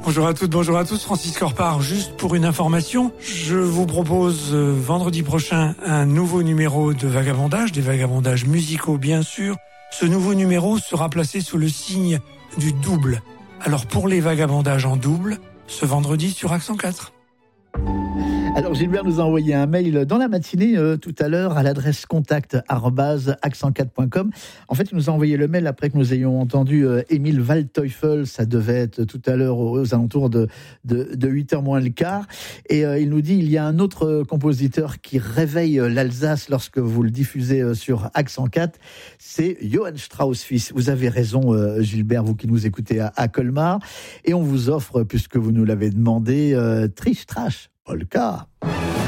Bonjour à toutes, bonjour à tous, Francis Corpart. Juste pour une information, je vous propose vendredi prochain un nouveau numéro de vagabondage, des vagabondages musicaux bien sûr. Ce nouveau numéro sera placé sous le signe du double. Alors pour les vagabondages en double, ce vendredi sur Accent 4. Alors Gilbert nous a envoyé un mail dans la matinée tout à l'heure à l'adresse contact@accent4.com. En fait, il nous a envoyé le mail après que nous ayons entendu Émile Waldteufel. Ça devait être tout à l'heure aux alentours de 8h moins le quart. Et il nous dit, il y a un autre compositeur qui réveille l'Alsace lorsque vous le diffusez sur Accent 4. C'est Johann Strauss fils. Vous avez raison Gilbert, vous qui nous écoutez à Colmar. Et on vous offre, puisque vous nous l'avez demandé, Trish Trash Polka.